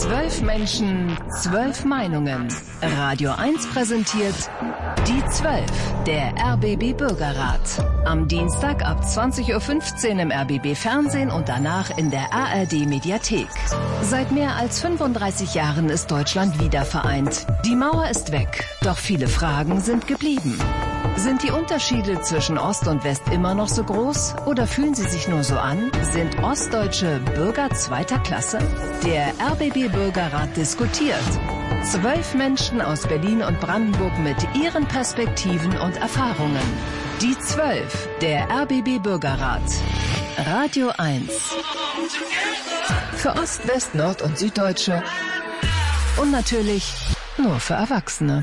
12 Menschen, 12 Meinungen. Radio 1 präsentiert Die 12, der RBB Bürgerrat. Am Dienstag ab 20.15 Uhr im RBB Fernsehen und danach in der ARD Mediathek. Seit mehr als 35 Jahren ist Deutschland wieder vereint. Die Mauer ist weg, doch viele Fragen sind geblieben. Sind die Unterschiede zwischen Ost und West immer noch so groß oder fühlen sie sich nur so an? Sind Ostdeutsche Bürger zweiter Klasse? Der RBB Bürgerrat diskutiert. 12 Menschen aus Berlin und Brandenburg mit ihren Perspektiven und Erfahrungen. Die 12, der RBB Bürgerrat. Radio 1. Für Ost, West, Nord- und Süddeutsche. Und natürlich nur für Erwachsene.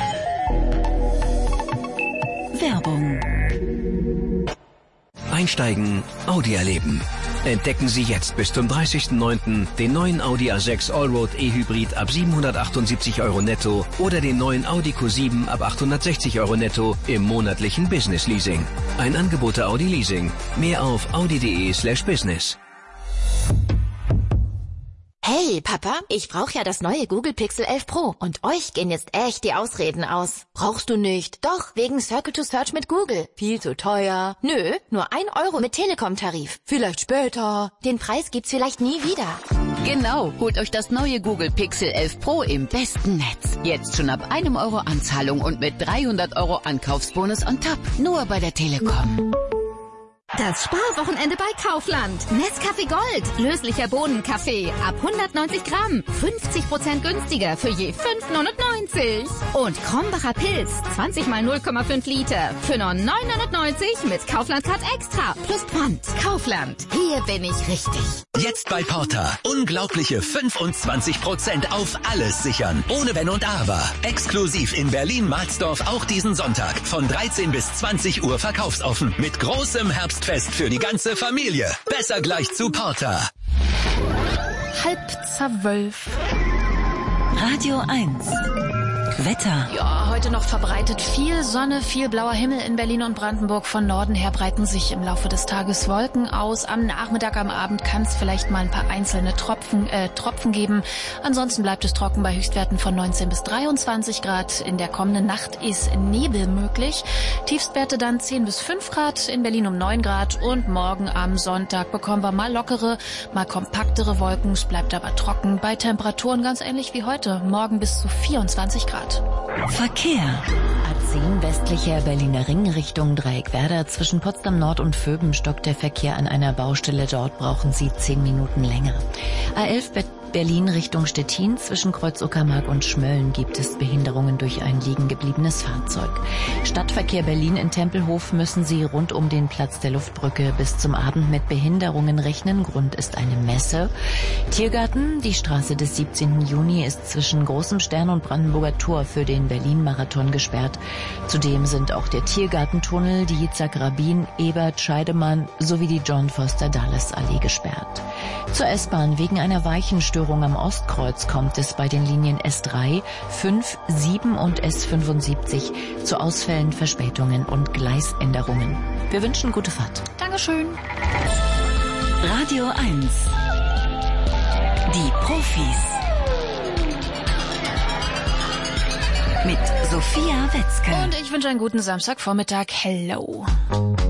Werbung. Einsteigen, Audi erleben. Entdecken Sie jetzt bis zum 30.09. den neuen Audi A6 Allroad E-Hybrid ab 778 € netto oder den neuen Audi Q7 ab 860 € netto im monatlichen Business Leasing. Ein Angebot der Audi Leasing. Mehr auf audi.de/business. Hey, Papa, ich brauche ja das neue Google Pixel 11 Pro und euch gehen jetzt echt die Ausreden aus. Brauchst du nicht? Doch, wegen Circle to Search mit Google. Viel zu teuer. Nö, nur 1 € mit Telekom-Tarif. Vielleicht später. Den Preis gibt's vielleicht nie wieder. Genau, holt euch das neue Google Pixel 11 Pro im besten Netz. Jetzt schon ab 1 € Anzahlung und mit 300 € Ankaufsbonus on top. Nur bei der Telekom. Das Sparwochenende bei Kaufland. Nescafé Gold, löslicher Bohnenkaffee, ab 190 Gramm, 50% günstiger für je 5,99. Und Krombacher Pilz, 20 mal 0,5 Liter, für nur 9,99 mit Kaufland Card Extra, plus Pfand. Kaufland, hier bin ich richtig. Jetzt bei Porter. Unglaubliche 25% auf alles sichern. Ohne Wenn und Aber. Exklusiv in Berlin-Marsdorf auch diesen Sonntag. Von 13 bis 20 Uhr verkaufsoffen. Mit großem Herbstfest für die ganze Familie. Besser gleich zu Porter. 11:30. Radio 1. Wetter. Ja, heute noch verbreitet viel Sonne, viel blauer Himmel in Berlin und Brandenburg. Von Norden her breiten sich im Laufe des Tages Wolken aus. Am Nachmittag, am Abend kann es vielleicht mal ein paar einzelne Tropfen geben. Ansonsten bleibt es trocken bei Höchstwerten von 19 bis 23 Grad. In der kommenden Nacht ist Nebel möglich. Tiefstwerte dann 10 bis 5 Grad, in Berlin um 9 Grad. Und morgen am Sonntag bekommen wir mal lockere, mal kompaktere Wolken. Es bleibt aber trocken bei Temperaturen ganz ähnlich wie heute. Morgen bis zu 24 Grad. Verkehr. A10 westlicher Berliner Ring Richtung Dreieckwerder. Zwischen Potsdam Nord und Vöben stockt der Verkehr an einer Baustelle. Dort brauchen Sie 10 Minuten länger. A11 Berlin Richtung Stettin. Zwischen Kreuz Uckermark und Schmölln gibt es Behinderungen durch ein liegen gebliebenes Fahrzeug. Stadtverkehr Berlin in Tempelhof müssen Sie rund um den Platz der Luftbrücke bis zum Abend mit Behinderungen rechnen. Grund ist eine Messe. Tiergarten. Die Straße des 17. Juni ist zwischen Großem Stern und Brandenburger Tor für den Berlin-Marathon gesperrt. Zudem sind auch der Tiergartentunnel, die Yitzhak-Rabin, Ebert-Scheidemann sowie die John-Foster-Dulles-Allee gesperrt. Zur S-Bahn. Wegen einer Weichenstörung am Ostkreuz kommt es bei den Linien S3, 5, 7 und S75 zu Ausfällen, Verspätungen und Gleisänderungen. Wir wünschen gute Fahrt. Dankeschön. Radio 1. Die Profis. Mit Sophia Wetzke. Und ich wünsche einen guten Samstagvormittag. Hello.